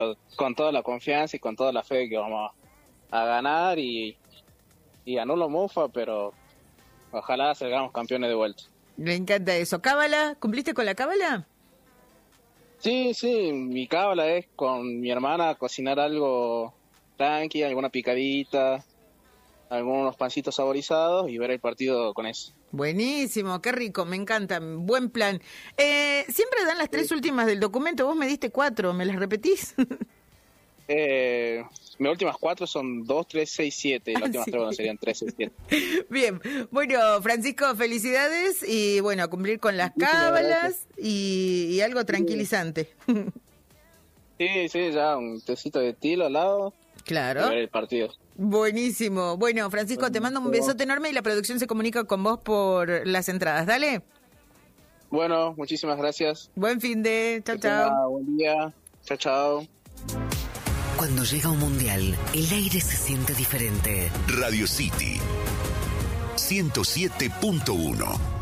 con toda la confianza y con toda la fe de que vamos a ganar y ganó lo Mufa, pero ojalá salgamos campeones de vuelta. Me encanta eso. ¿Cábala? ¿Cumpliste con la cábala? Sí, mi cábala es con mi hermana cocinar algo tranqui, alguna picadita, algunos pancitos saborizados y ver el partido con eso. Buenísimo, qué rico, me encanta, buen plan. Siempre dan las 3 últimas del documento, vos me diste 4, ¿me las repetís? Mis últimas 4 son 2, 3, 6, 7, las últimas 3 bueno, serían 3, 6, 7. Bien, bueno, Francisco, felicidades y bueno, a cumplir con las cábalas y algo tranquilizante. Sí, ya un tecito de tilo al lado. Claro. Y ver el partido. Buenísimo. Bueno, Francisco, te mando un besote enorme y la producción se comunica con vos por las entradas. Dale. Bueno, muchísimas gracias. Buen fin de... Chao. Buen día. Chao. Cuando llega un mundial, el aire se siente diferente. Radio City 107.1